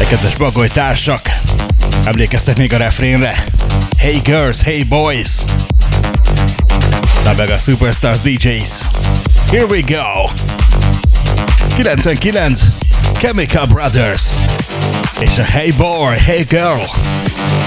Kedves bagoly társak, emlékeztek még a refrénre? Hey girls, hey boys! Na meg a Superstars DJs. Here we go! 99 Chemical Brothers és a Hey boy, hey girl!